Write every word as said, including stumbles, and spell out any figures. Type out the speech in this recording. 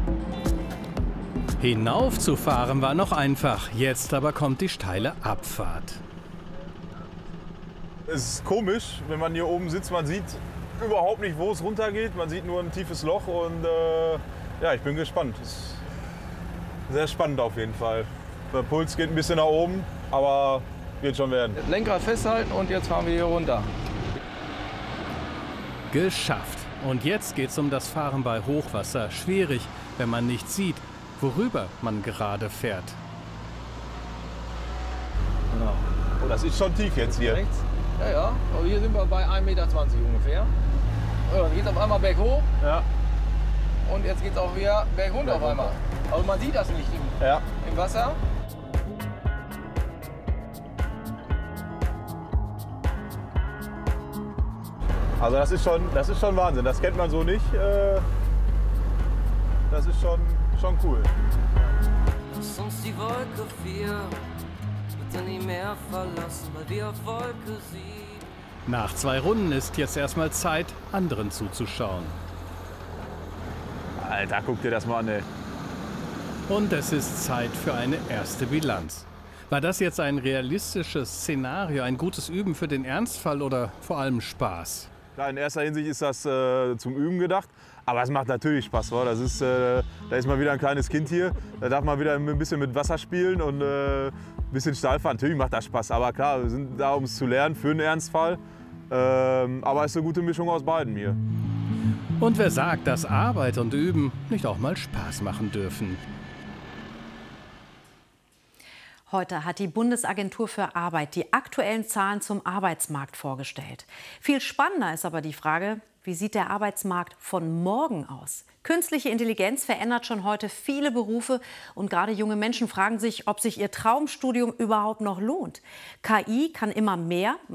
Hinaufzufahren war noch einfach, jetzt aber kommt die steile Abfahrt. Es ist komisch, wenn man hier oben sitzt, man sieht überhaupt nicht, wo es runtergeht. Man sieht nur ein tiefes Loch und äh, ja, ich bin gespannt. Es ist sehr spannend auf jeden Fall. Der Puls geht ein bisschen nach oben, aber wird schon werden. Lenkrad festhalten und jetzt fahren wir hier runter. Geschafft. Und jetzt geht's um das Fahren bei Hochwasser. Schwierig, wenn man nicht sieht, worüber man gerade fährt. Genau. Oh, das ist schon tief jetzt hier. Rechts? Ja, ja. Aber hier sind wir bei ein Meter zwanzig ungefähr. Ja, dann geht es auf einmal berghoch. Ja. Und jetzt geht es auch wieder bergunter auf einmal. Aber man sieht das nicht im, Ja. im Wasser. Also das ist schon, das ist schon Wahnsinn. Das kennt man so nicht. Äh, das ist schon, schon cool. Lass uns die Wolke vier bitte nie mehr verlassen, weil wir auf Wolke sieben. Nach zwei Runden ist jetzt erstmal Zeit, anderen zuzuschauen. Alter, guck dir das mal an, ey. Und es ist Zeit für eine erste Bilanz. War das jetzt ein realistisches Szenario, ein gutes Üben für den Ernstfall oder vor allem Spaß? Klar, in erster Hinsicht ist das äh, zum Üben gedacht, aber es macht natürlich Spaß. Wa? Das ist, äh, da ist mal wieder ein kleines Kind hier, da darf man wieder ein bisschen mit Wasser spielen und äh, ein bisschen Stahl fahren. Natürlich macht das Spaß, aber klar, wir sind da, um es zu lernen für einen Ernstfall. Ähm, aber es ist eine gute Mischung aus beiden hier. Und wer sagt, dass Arbeit und Üben nicht auch mal Spaß machen dürfen? Heute hat die Bundesagentur für Arbeit die aktuellen Zahlen zum Arbeitsmarkt vorgestellt. Viel spannender ist aber die Frage, wie sieht der Arbeitsmarkt von morgen aus? Künstliche Intelligenz verändert schon heute viele Berufe und gerade junge Menschen fragen sich, ob sich ihr Traumstudium überhaupt noch lohnt. K I kann immer mehr,